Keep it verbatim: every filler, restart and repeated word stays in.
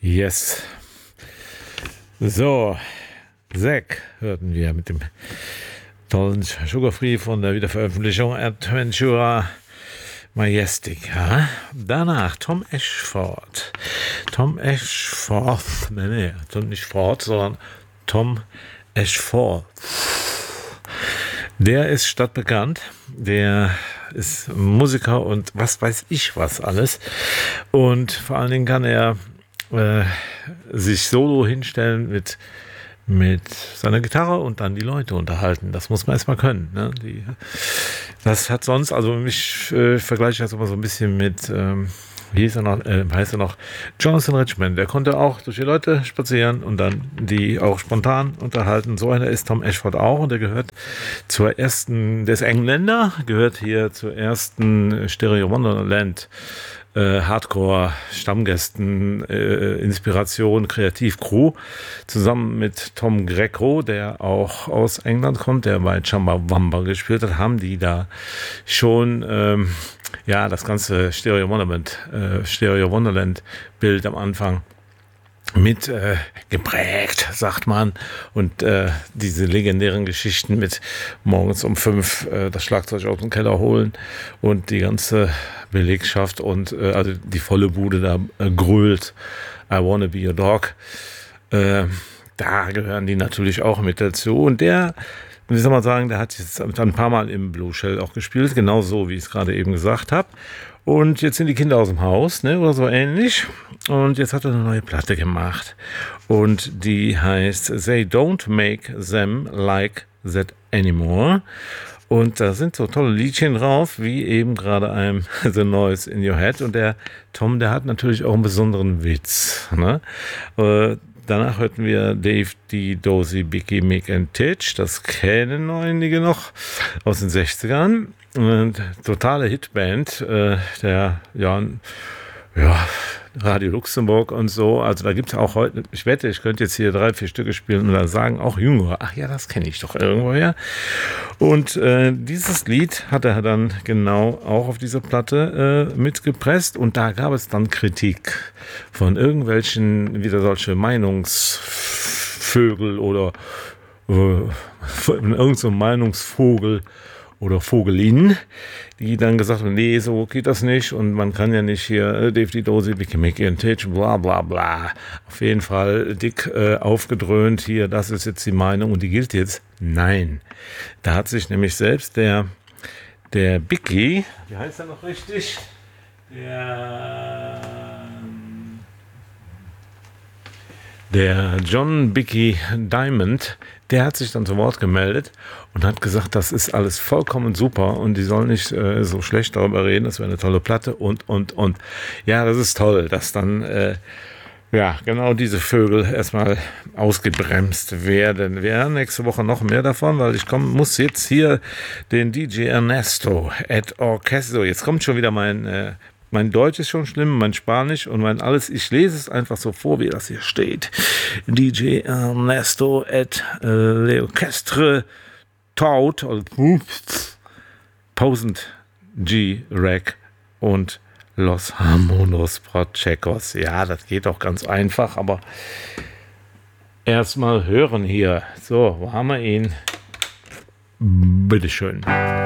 Yes. So, Zack hörten wir mit dem tollen Sugar Free von der Wiederveröffentlichung Adventura Majestic. Ja? Danach Tom Ashford. Tom Ashford, nee, nee, Tom nicht Ford, sondern Tom Ashford. Der ist stadtbekannt, der ist Musiker und was weiß ich was alles. Und vor allen Dingen kann er äh, sich solo hinstellen mit, mit seiner Gitarre und dann die Leute unterhalten. Das muss man erstmal können. Ne? Die, das hat sonst, also mich äh, vergleiche ich das immer so ein bisschen mit, ähm, wie hieß er noch, äh, heißt er noch, Jonathan Richman. Der konnte auch durch die Leute spazieren und dann die auch spontan unterhalten. So einer ist Tom Ashford auch und der gehört zur ersten, der ist Engländer, gehört hier zur ersten Stereo Wonderland Äh, Hardcore-Stammgästen, äh, Inspiration, Kreativ-Crew, zusammen mit Tom Greco, der auch aus England kommt, der bei Chumbawamba gespielt hat, haben die da schon ähm, ja das ganze Stereo Wonderland, äh, Stereo Wonderland Bild am Anfang mit äh, geprägt, sagt man. Und äh, diese legendären Geschichten mit morgens um fünf äh, das Schlagzeug aus dem Keller holen und die ganze Belegschaft und äh, also die volle Bude da äh, grölt. I wanna be your dog. Äh, da gehören die natürlich auch mit dazu. Und der, wie soll man sagen, der hat jetzt ein paar Mal im Blue Shell auch gespielt, genauso wie ich es gerade eben gesagt habe. Und jetzt sind die Kinder aus dem Haus, ne, oder so ähnlich. Und jetzt hat er eine neue Platte gemacht. Und die heißt They Don't Make Them Like That Anymore. Und da sind so tolle Liedchen drauf, wie eben gerade einem The Noise in Your Head. Und der Tom, der hat natürlich auch einen besonderen Witz. Ne? Äh, danach hörten wir Dave, D, Dozy, Bicky, Mick and Titch. Das kennen einige noch aus den sechzigern. Und totale Hitband, äh, der, ja, ja, Radio Luxemburg und so. Also da gibt es auch heute, ich wette, ich könnte jetzt hier drei, vier Stücke spielen und dann sagen auch Jüngere, ach ja, das kenne ich doch irgendwoher. Und äh, dieses Lied hat er dann genau auch auf dieser Platte äh, mitgepresst und da gab es dann Kritik von irgendwelchen, wieder solche Meinungsvögel oder äh, irgend so ein Meinungsvogel oder Vogelin, die dann gesagt haben, nee, so geht das nicht und man kann ja nicht hier äh, Dave D. Dozy, Bicky, Mickey und Titch, bla bla bla. Auf jeden Fall dick äh, aufgedröhnt, hier, das ist jetzt die Meinung und die gilt jetzt. Nein, da hat sich nämlich selbst der, der Bicky, wie heißt er noch richtig? Der, der John Bicky Diamond, der hat sich dann zu Wort gemeldet und hat gesagt, das ist alles vollkommen super und die sollen nicht äh, so schlecht darüber reden, das wäre eine tolle Platte und, und, und. Ja, das ist toll, dass dann äh, ja genau diese Vögel erstmal ausgebremst werden. Wir haben nächste Woche noch mehr davon, weil ich komm, muss jetzt hier den D J Ernesto at Orchestro, jetzt kommt schon wieder mein... Äh, Mein Deutsch ist schon schlimm, mein Spanisch und mein alles. Ich lese es einfach so vor, wie das hier steht. D J Ernesto at äh, L'Orchestre Taut, also tausend G Rack und Los Harmonos Protchekos. Ja, das geht doch ganz einfach, aber erstmal hören hier. So, wo haben wir ihn? Bitteschön.